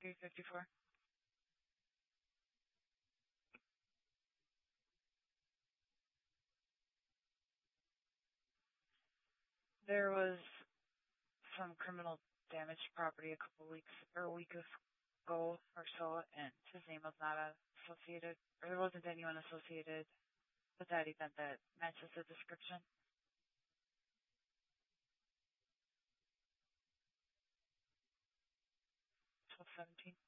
354. There was some criminal damage to property a couple weeks or a week ago or so, and his name was not associated, or there wasn't anyone associated with that event that matches the description. 1217.